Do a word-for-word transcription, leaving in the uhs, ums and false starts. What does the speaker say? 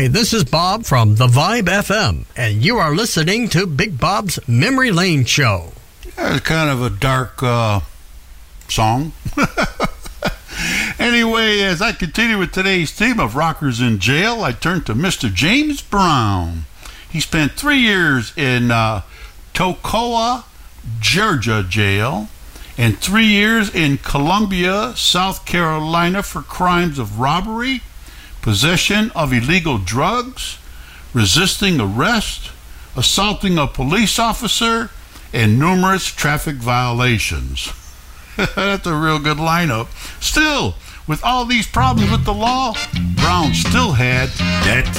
Hi, this is Bob from The Vibe F M, and you are listening to Big Bob's Memory Lane Show. Yeah, it's kind of a dark uh, song. Anyway, as I continue with today's theme of rockers in jail, I turn to Mister James Brown. He spent three years in uh, Toccoa, Georgia jail, and three years in Columbia, South Carolina for crimes of robbery, possession of illegal drugs, resisting arrest, assaulting a police officer, and numerous traffic violations. That's a real good lineup. Still, with all these problems with the law, Brown still had that